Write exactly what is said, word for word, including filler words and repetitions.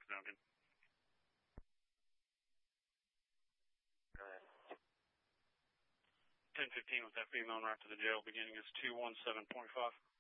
Duncan. Go ahead. ten fifteen with that female and right to the jail. Beginning is two one seven point five.